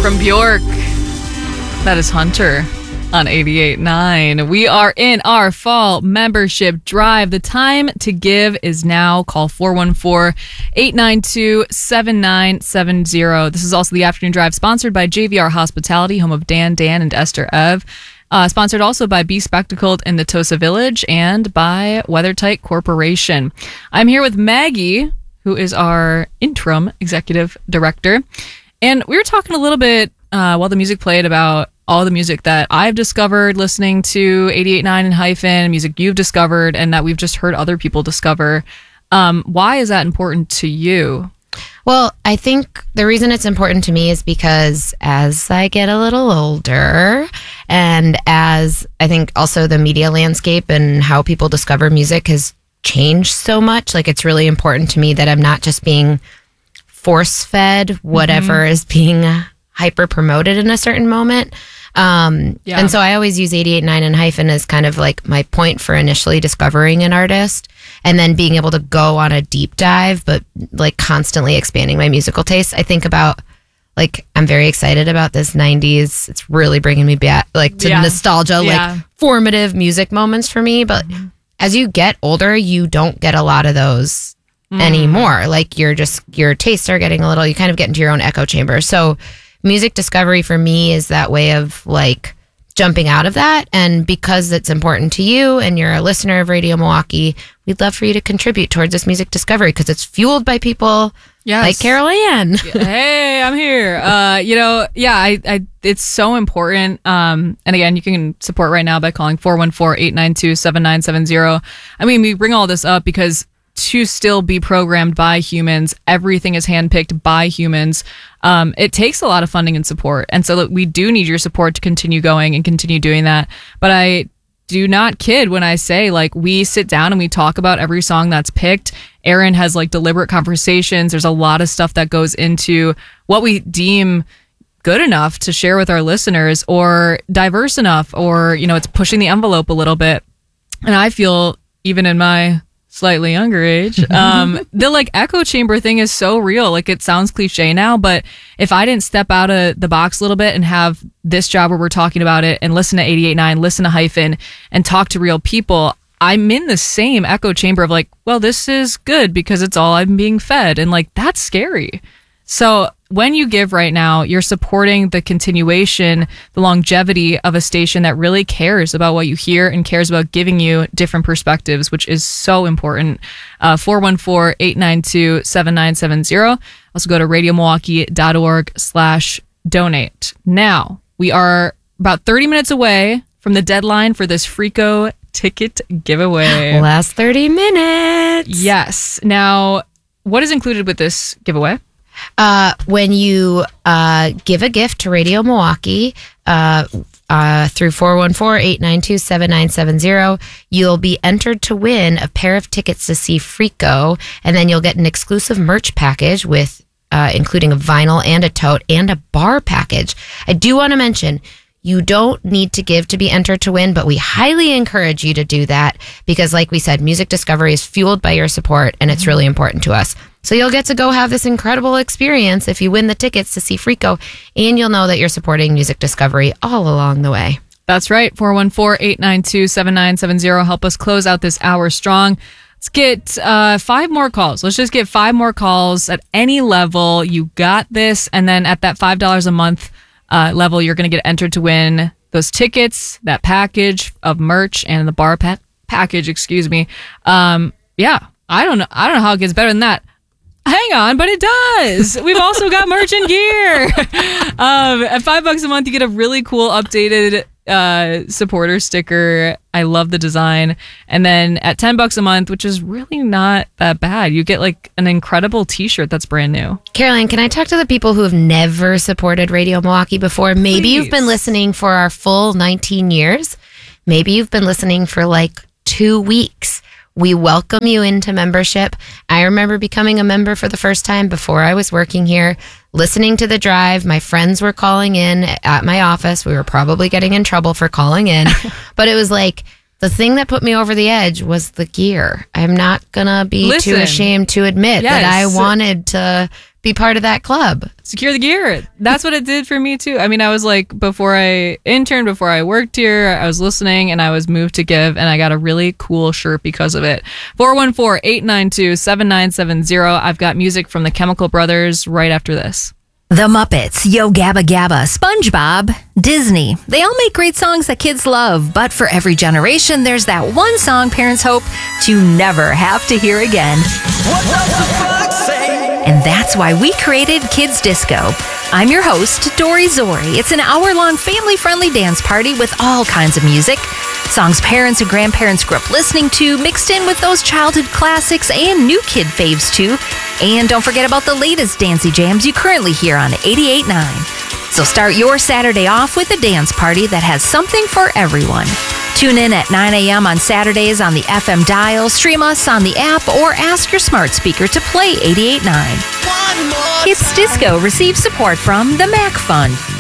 from Bjork. That is Hunter on 88.9. We are in our fall membership drive. The time to give is now. Call 414-892-7970. This is also the afternoon drive sponsored by JVR Hospitality, home of Dan, and Esther Ev. Sponsored also by Be Spectacled in the Tosa Village and by WeatherTight Corporation. I'm here with Maggie, who is our interim executive director. And we were talking a little bit while the music played about all the music that I've discovered listening to 88.9 and Hyphen, music you've discovered, and that we've just heard other people discover. Why is that important to you? Well, I think the reason it's important to me is because as I get a little older, and as I think also the media landscape and how people discover music has changed so much, like it's really important to me that I'm not just being force-fed whatever is being hyper promoted in a certain moment. And so I always use 88.9 and Hyphen as kind of like my point for initially discovering an artist and then being able to go on a deep dive, but like constantly expanding my musical taste. I think about like, I'm very excited about this 90s. It's really bringing me back like to nostalgia, like formative music moments for me. But as you get older, you don't get a lot of those anymore. Like your tastes are getting a little, you kind of get into your own echo chamber. So music discovery for me is that way of like jumping out of that. And because it's important to you and you're a listener of Radio Milwaukee, we'd love for you to contribute towards this music discovery because it's fueled by people like Carol Ann. Hey, I'm here. It's so important. And again, you can support right now by calling 414-892-7970. I mean, we bring all this up because to still be programmed by humans, everything is handpicked by humans. It takes a lot of funding and support. And so we do need your support to continue going and continue doing that. But I do not kid when I say like we sit down and we talk about every song that's picked. Aaron has like deliberate conversations. There's a lot of stuff that goes into what we deem good enough to share with our listeners or diverse enough or, you know, it's pushing the envelope a little bit. And I feel even in my slightly younger age, the like echo chamber thing is so real. Like it sounds cliche now, but if I didn't step out of the box a little bit and have this job where we're talking about it and listen to 88.9, listen to Hyphen and talk to real people, I'm in the same echo chamber of like, well, this is good because it's all I'm being fed. And like, that's scary. So when you give right now, you're supporting the continuation, the longevity of a station that really cares about what you hear and cares about giving you different perspectives, which is so important. 414-892-7970. Also go to radiomilwaukee.org/donate. Now, we are about 30 minutes away from the deadline for this Freako ticket giveaway. Last 30 minutes. Yes. Now, what is included with this giveaway? When you give a gift to Radio Milwaukee through 414-892-7970, you'll be entered to win a pair of tickets to see Freako, and then you'll get an exclusive merch package with including a vinyl and a tote and a bar package. I do want to mention, you don't need to give to be entered to win, but we highly encourage you to do that because, like we said, music discovery is fueled by your support, and it's really important to us. So you'll get to go have this incredible experience if you win the tickets to see Freako, and you'll know that you're supporting music discovery all along the way. That's right. 414-892-7970. Help us close out this hour strong. Let's get 5 more calls. Let's just get 5 more calls at any level. You got this. And then at that $5 a month level, you're going to get entered to win those tickets, that package of merch, and the bar package, excuse me. I don't know how it gets better than that. Hang on, but it does. We've also got merch and gear. At $5 a month, you get a really cool updated supporter sticker. I love the design. And then at $10 a month, which is really not that bad, you get like an incredible t-shirt that's brand new. Caroline, can I talk to the people who have never supported Radio Milwaukee before? Maybe you've been listening for our full 19 years. Maybe you've been listening for like 2 weeks. We welcome you into membership. I remember becoming a member for the first time before I was working here, listening to the drive. My friends were calling in at my office. We were probably getting in trouble for calling in, but it was like the thing that put me over the edge was the gear. I'm not going to be too ashamed to admit that I wanted to be part of that club. Secure the gear. That's what it did for me too. I mean, I was like, before I interned, before I worked here, I was listening and I was moved to Give, and I got a really cool shirt because of it. 414-892-7970. I've got music from the Chemical Brothers right after this. The Muppets, Yo Gabba Gabba, SpongeBob, Disney. They all make great songs that kids love, but for every generation, there's that one song parents hope to never have to hear again. What does the fuck say? And that's why we created Kids Disco. I'm your host, Dory Zori. It's an hour-long family-friendly dance party with all kinds of music. Songs parents and grandparents grew up listening to, mixed in with those childhood classics and new kid faves too. And don't forget about the latest dancey jams you currently hear on 88.9. So start your Saturday off with a dance party that has something for everyone. Tune in at 9 a.m. on Saturdays on the FM dial, stream us on the app, or ask your smart speaker to play 88.9. Kids Disco receives support from the MAC Fund.